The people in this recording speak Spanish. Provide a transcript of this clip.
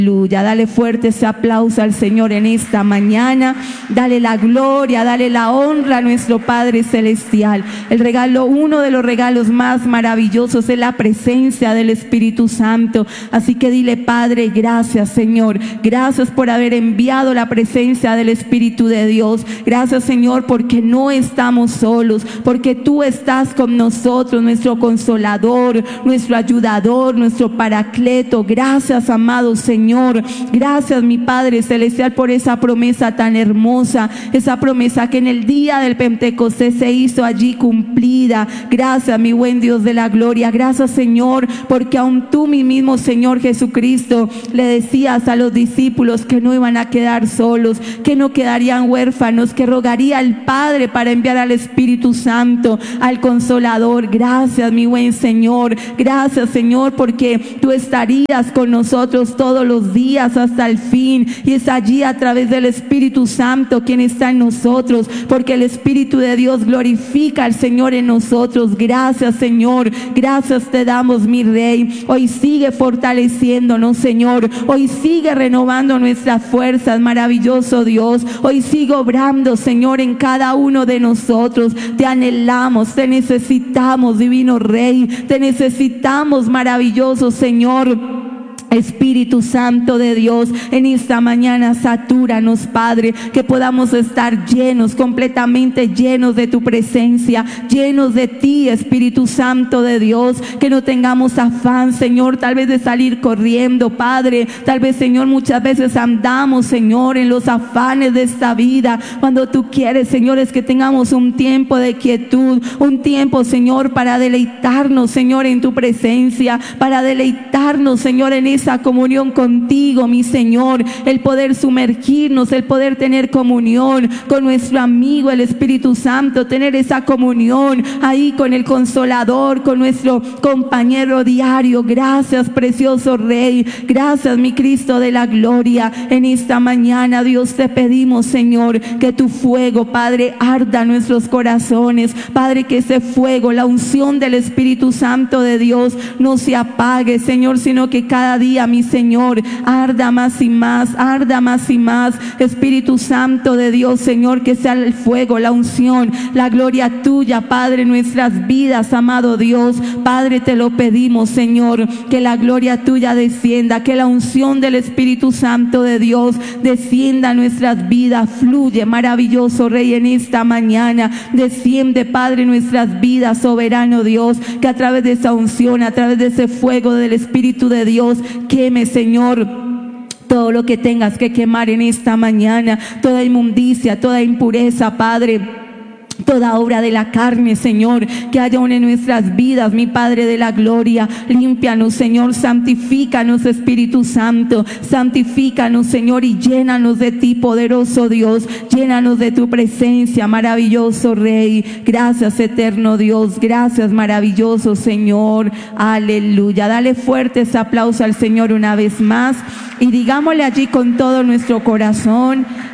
Aleluya, dale fuerte ese aplauso al Señor en esta mañana, dale la gloria, dale la honra a nuestro Padre Celestial. El regalo, uno de los regalos más maravillosos es la presencia del Espíritu Santo, así que dile: Padre, gracias Señor, gracias por haber enviado la presencia del Espíritu de Dios, gracias Señor porque no estamos solos, porque tú estás con nosotros, nuestro consolador, nuestro ayudador, nuestro paracleto. Gracias, amado Señor. Gracias, mi Padre Celestial, por esa promesa tan hermosa, esa promesa que en el día del Pentecostés se hizo allí cumplida. Gracias, mi buen Dios de la gloria. Gracias, Señor, porque aún tú, mi mismo Señor Jesucristo, le decías a los discípulos que no iban a quedar solos, que no quedarían huérfanos, que rogaría al Padre para enviar al Espíritu Santo, al Consolador. Gracias, mi buen Señor. Gracias, Señor, porque tú estarías con nosotros todos los días hasta el fin, y es allí a través del Espíritu Santo quien está en nosotros, porque el Espíritu de Dios glorifica al Señor en nosotros. Gracias, Señor, gracias te damos, mi Rey. Hoy sigue fortaleciéndonos, Señor, hoy sigue renovando nuestras fuerzas, maravilloso Dios. Hoy sigue obrando, Señor, en cada uno de nosotros. Te anhelamos, te necesitamos, divino Rey, te necesitamos, maravilloso Señor. Espíritu Santo de Dios, en esta mañana satúranos, Padre, que podamos estar llenos, completamente llenos de tu presencia, llenos de ti, Espíritu Santo de Dios, que no tengamos afán, Señor, tal vez de salir corriendo, Padre, tal vez, Señor, muchas veces andamos, Señor, en los afanes de esta vida, cuando tú quieres, Señor, es que tengamos un tiempo de quietud, un tiempo, Señor, para deleitarnos, Señor, en tu presencia, para deleitarnos, Señor, en esa comunión contigo, mi Señor, el poder sumergirnos, el poder tener comunión con nuestro amigo el Espíritu Santo, tener esa comunión ahí con el Consolador, con nuestro compañero diario. Gracias, precioso Rey, gracias, mi Cristo de la gloria. En esta mañana, Dios, te pedimos, Señor, que tu fuego, Padre, arda en nuestros corazones, Padre, que ese fuego, la unción del Espíritu Santo de Dios no se apague, Señor, sino que cada día, mi Señor, arda más y más, arda más y más. Espíritu Santo de Dios, Señor, que sea el fuego, la unción, la gloria tuya, Padre, en nuestras vidas, amado Dios. Padre, te lo pedimos, Señor, que la gloria tuya descienda, que la unción del Espíritu Santo de Dios descienda a nuestras vidas. Fluye, maravilloso Rey, en esta mañana. Desciende, Padre, en nuestras vidas, soberano Dios, que a través de esa unción, a través de ese fuego del Espíritu de Dios, queme, Señor, todo lo que tengas que quemar en esta mañana, toda inmundicia, toda impureza, Padre, toda obra de la carne, Señor, que haya aún en nuestras vidas, mi Padre de la gloria. Límpianos, Señor, santifícanos, Espíritu Santo, santifícanos, Señor, y llénanos de ti, poderoso Dios, llénanos de tu presencia, maravilloso Rey. Gracias, eterno Dios, gracias, maravilloso Señor. Aleluya. Dale fuerte ese aplauso al Señor una vez más y digámosle allí con todo nuestro corazón: